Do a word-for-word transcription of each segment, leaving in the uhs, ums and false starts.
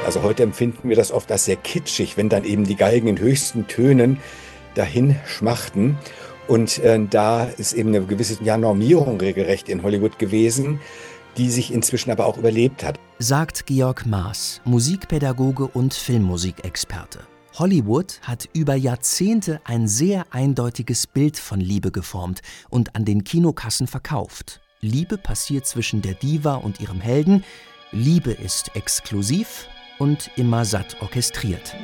Also heute empfinden wir das oft als sehr kitschig, wenn dann eben die Geigen in höchsten Tönen dahin schmachten. Und äh, da ist eben eine gewisse ja, Normierung regelrecht in Hollywood gewesen, die sich inzwischen aber auch überlebt hat. Sagt Georg Maaß, Musikpädagoge und Filmmusikexperte. Hollywood hat über Jahrzehnte ein sehr eindeutiges Bild von Liebe geformt und an den Kinokassen verkauft. Liebe passiert zwischen der Diva und ihrem Helden, Liebe ist exklusiv und immer satt orchestriert.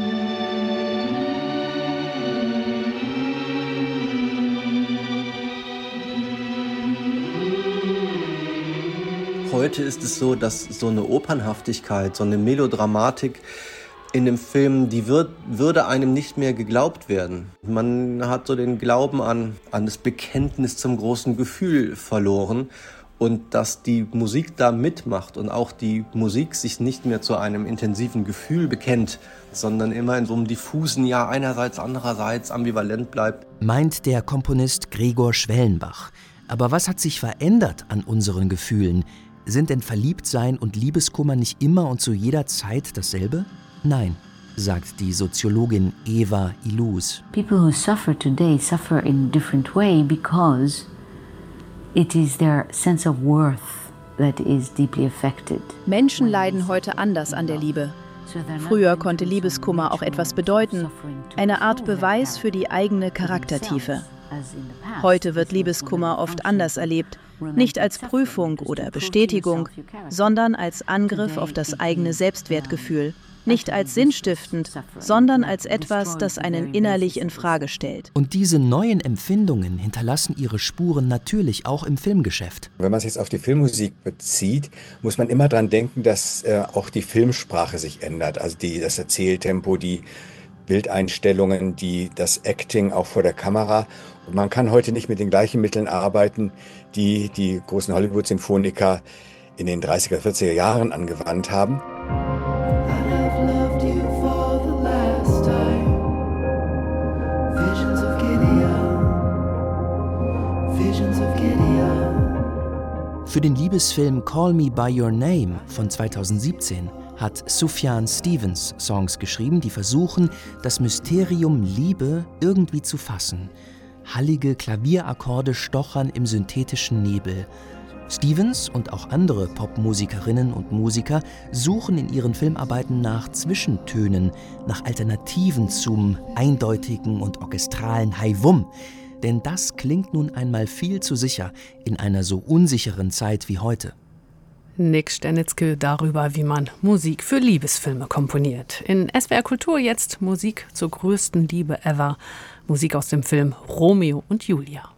Heute ist es so, dass so eine Opernhaftigkeit, so eine Melodramatik in dem Film, die wird, würde einem nicht mehr geglaubt werden. Man hat so den Glauben an, an das Bekenntnis zum großen Gefühl verloren. Und dass die Musik da mitmacht und auch die Musik sich nicht mehr zu einem intensiven Gefühl bekennt, sondern immer in so einem diffusen, ja einerseits, andererseits ambivalent bleibt. Meint der Komponist Gregor Schwellenbach. Aber was hat sich verändert an unseren Gefühlen? Sind denn Verliebtsein und Liebeskummer nicht immer und zu jeder Zeit dasselbe? Nein, sagt die Soziologin Eva Illouz. People who suffer today suffer in a different way because it is their sense of worth that is deeply affected. Menschen leiden heute anders an der Liebe. Früher konnte Liebeskummer auch etwas bedeuten, eine Art Beweis für die eigene Charaktertiefe. Heute wird Liebeskummer oft anders erlebt, nicht als Prüfung oder Bestätigung, sondern als Angriff auf das eigene Selbstwertgefühl. Nicht als sinnstiftend, sondern als etwas, das einen innerlich in Frage stellt. Und diese neuen Empfindungen hinterlassen ihre Spuren natürlich auch im Filmgeschäft. Wenn man es jetzt auf die Filmmusik bezieht, muss man immer dran denken, dass äh, auch die Filmsprache sich ändert. Also die, das Erzähltempo, die Bildeinstellungen, die, das Acting auch vor der Kamera. Und man kann heute nicht mit den gleichen Mitteln arbeiten, die die großen Hollywood-Symphoniker in den dreißiger, vierziger Jahren angewandt haben. Für den Liebesfilm Call Me By Your Name von zweitausendsiebzehn hat Sufjan Stevens Songs geschrieben, die versuchen, das Mysterium Liebe irgendwie zu fassen. Hallige Klavierakkorde stochern im synthetischen Nebel. Stevens und auch andere Popmusikerinnen und Musiker suchen in ihren Filmarbeiten nach Zwischentönen, nach Alternativen zum eindeutigen und orchestralen Hai-Wum. Denn das klingt nun einmal viel zu sicher in einer so unsicheren Zeit wie heute. Nick Sternitzky darüber, wie man Musik für Liebesfilme komponiert. In S W R Kultur jetzt Musik zur größten Liebe ever. Musik aus dem Film Romeo und Julia.